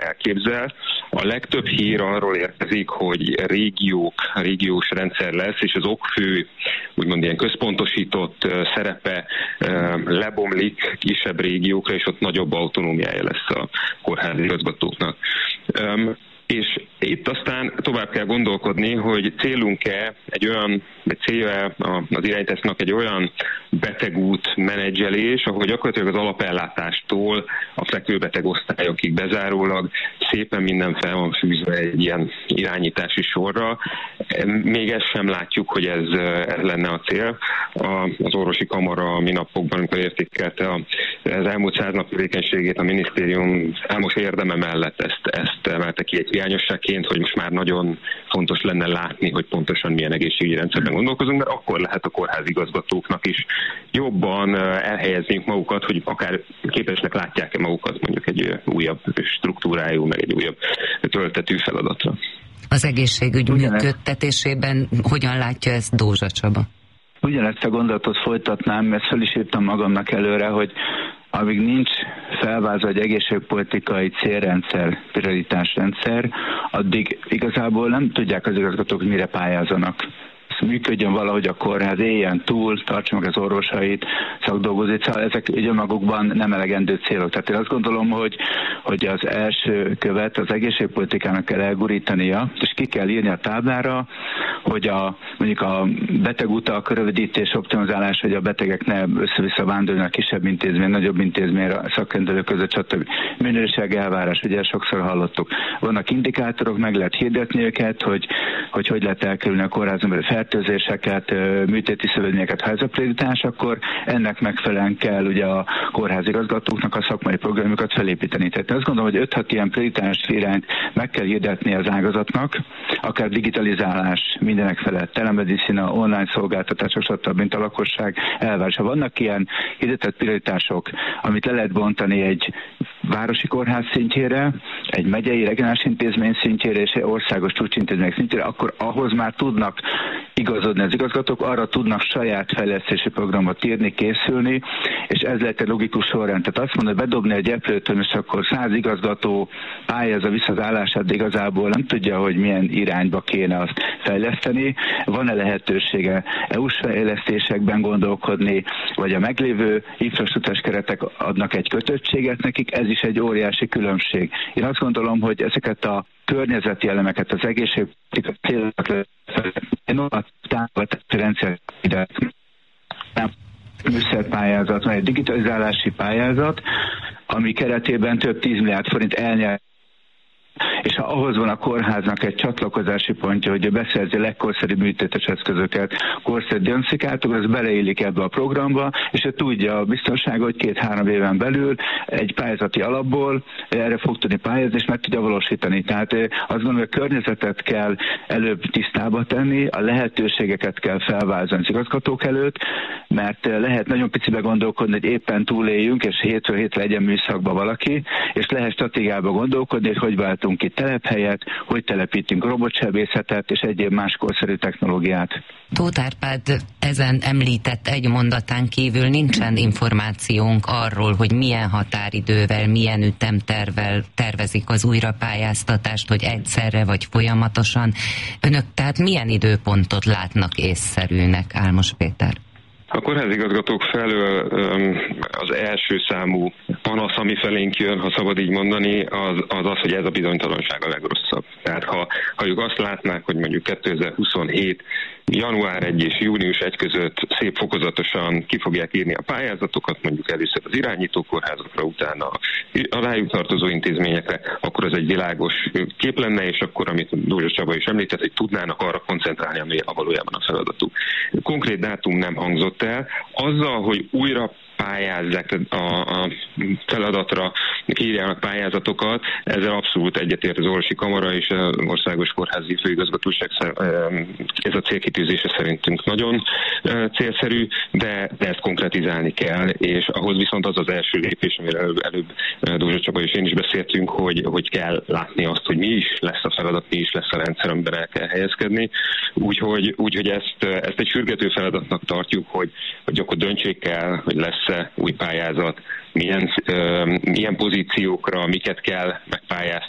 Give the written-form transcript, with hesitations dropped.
elképzel. A legtöbb hír arról érkezik, hogy régiós rendszer lesz, és az okfő, úgymond ilyen központosított szerepe lebomlik kisebb régiókra, és ott nagyobb autonómiája lesz a kórházi igazgatóknak. És itt aztán tovább kell gondolkodni, hogy célunk-e célja az irányításnak egy olyan betegút menedzselés, ahol gyakorlatilag az alapellátástól a fekvőbeteg osztályokig bezárólag szépen minden fel van fűzve egy ilyen irányítási sorra. Még ezt sem látjuk, hogy ez lenne a cél. Az orvosi kamara a minapokban, amikor értékelte az elmúlt 100 nap tevékenységét, a minisztérium számos érdeme mellett ezt emelte ki egy hiányosságként, hogy most már nagyon fontos lenne látni, hogy pontosan milyen egészségügyi rendszerben gondolkozunk, mert akkor lehet a kórházi igazgatóknak is jobban elhelyezniük magukat, hogy akár képesnek látják-e magukat mondjuk egy újabb struktúrájú, meg egy újabb töltetű feladatra. Az egészségügy működtetésében hogyan látja ezt Dózsa Csaba? Ugyanezt a gondolatot folytatnám, mert fel is írtam magamnak előre, hogy amíg nincs felvázolva egy egészségpolitikai célrendszer, prioritásrendszer, addig igazából nem tudják az igazgatók, hogy mire pályázanak. Működjön valahogy a kórház, éljen túl, tartsa meg az orvosait, szakdolgozóit, szóval ezek így önmagukban nem elegendő célok. Tehát én azt gondolom, hogy az első követ az egészségpolitikának kell elgurítania, és ki kell írni a táblára, hogy mondjuk a betegutak rövidítés, optimizálás, hogy a betegek ne össze-vissza vándorolnak kisebb intézmény, nagyobb intézményre, szakrendelők között, stb. Minőség elvárás, ugye sokszor hallottuk. Vannak indikátorok, meg lehet hirdetni őket, hogy lehet elkerülni a kórházon belül fertőzéseket, műtéti szövődményeket. Ha ez a prioritás, akkor ennek megfelelően kell ugye a kórházigazgatóknak a szakmai programokat felépíteni. Tehát azt gondolom, hogy 5-6 ilyen prioritás irányt meg kell hirdetni az ágazatnak, akár digitalizálás mindenek felett, telemedicina, online szolgáltatások, stb. Mint a lakosság elvárása. Vannak ilyen hirdetett prioritások, amit le lehet bontani egy városi kórház szintjére, egy megyei regionális intézmény szintjére és egy országos csúcsintézmény szintjére, akkor ahhoz már tudnak igazodni az igazgatók, arra tudnak saját fejlesztési programot írni, készülni, és ez lehet egy logikus sorrend. Tehát azt mondani, hogy bedobni egy eplőtön, és akkor 100 igazgató pályázza vissza az állását, de igazából nem tudja, hogy milyen irányba kéne azt fejleszteni. Van-e lehetősége EU-s fejlesztésekben gondolkodni, vagy a meglévő infrastruktúrás keretek adnak egy kötöttséget nekik, ez is egy óriási különbség. Én azt gondolom, hogy ezeket a környezeti elemeket, az egészségpolitikai célokat támogatási rendszer ide műszerpályázat, vagy egy digitalizálási pályázat, ami keretében több 10 milliárd forint elnyer, és ha ahhoz van a kórháznak egy csatlakozási pontja, hogy beszerzi a legkorszerűbb műtétes eszközöket, korszerű diagnosztikátok, az beleillik ebbe a programba, és ő tudja a biztonságot, hogy 2-3 éven belül egy pályázati alapból erre fog tudni pályázni, és meg tudja valósítani. Tehát azt gondolom, hogy a környezetet kell előbb tisztába tenni, a lehetőségeket kell felvázolni az igazgatók előtt, mert lehet nagyon picibe gondolkodni, hogy éppen túléljünk, és hétről hétre legyen műszakba valaki, és lehet stratégiába gondolkodni, hogy váltunk ki telephelyet, hogy telepítünk robotsebészetet és egyéb más korszerű technológiát. Tóth Árpád ezen említett egy mondatán kívül nincsen információnk arról, hogy milyen határidővel, milyen ütemtervvel tervezik az újrapályáztatást, hogy egyszerre vagy folyamatosan. Önök tehát milyen időpontot látnak észszerűnek, Álmos Péter? A kórházigazgatók felől az első számú panasz, ami felénk jön, ha szabad így mondani, az, hogy ez a bizonytalanság a legrosszabb. Tehát ha ők azt látnák, hogy mondjuk 2027 január 1 és június 1 között szép fokozatosan ki fogják írni a pályázatokat, mondjuk először az irányító kórházakra, utána a rájuk tartozó intézményekre, akkor ez egy világos kép lenne, és akkor, amit Dózsa Csaba is említett, hogy tudnának arra koncentrálni, ami valójában a feladatuk. Konkrét dátum nem hangzott el. Azzal, hogy újra pályázzák a feladatra, írjanak pályázatokat, ezzel abszolút egyetért az orvosi kamara és az országos kórházi főigazgatóság, ez a célkitűzése szerintünk nagyon célszerű, de ezt konkretizálni kell, és ahhoz viszont az az első lépés, amiről előbb Dózsa Csaba és én is beszéltünk, hogy kell látni azt, hogy mi is lesz a feladat, mi is lesz a rendszer, amiben el kell helyezkedni. Úgyhogy ezt egy sürgető feladatnak tartjuk, hogy akkor döntsék el, hogy lesz új pályázat, milyen pozíciókra, miket kell megpályázni,